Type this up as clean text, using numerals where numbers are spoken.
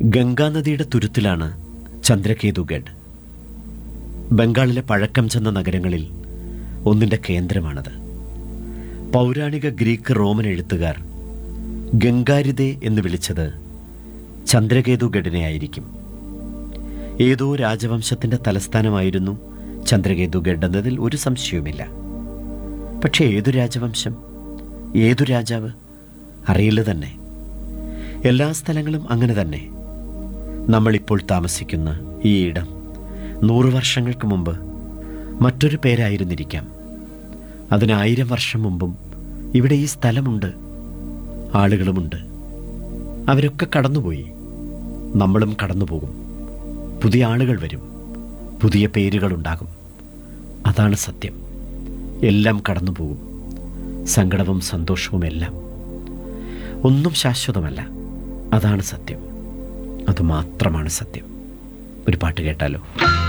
ഗംഗാനദിയുടെ തുരുത്തിലാണ് ചന്ദ്രകേതുഗഡ്. ബംഗാളിലെ പഴക്കം ചെന്ന നഗരങ്ങളിൽ ഒന്നിൻ്റെ കേന്ദ്രമാണത്. പൗരാണിക ഗ്രീക്ക് റോമൻ എഴുത്തുകാർ ഗംഗാരിതെ എന്ന് വിളിച്ചത് ചന്ദ്രകേതുഗഡിനെ ആയിരിക്കും. ഏതോ രാജവംശത്തിൻ്റെ തലസ്ഥാനമായിരുന്നു ചന്ദ്രകേതുഗഡ് എന്നതിൽ ഒരു സംശയവുമില്ല. പക്ഷേ ഏതു രാജവംശം, ഏതു രാജാവ് അറിയില്ല തന്നെ. എല്ലാ സ്ഥലങ്ങളും അങ്ങനെ തന്നെ. നമ്മളിപ്പോൾ താമസിക്കുന്ന ഈ ഇടം 100 വർഷങ്ങൾക്ക് മുമ്പ് മറ്റൊരു പേരായിരുന്നിരിക്കാം. അതിന് 1000 വർഷം മുമ്പും ഇവിടെ ഈ സ്ഥലമുണ്ട്, ആളുകളുമുണ്ട്. അവരൊക്കെ കടന്നുപോയി, നമ്മളും കടന്നുപോകും. പുതിയ ആളുകൾ വരും, പുതിയ പേരുകളുണ്ടാകും. അതാണ് സത്യം. എല്ലാം കടന്നുപോകും, സങ്കടവും സന്തോഷവും എല്ലാം. ഒന്നും ശാശ്വതമല്ല, അതാണ് സത്യം. അതുമാത്രമാണ് സത്യം. ഒരു പാട്ട് കേട്ടാലോ?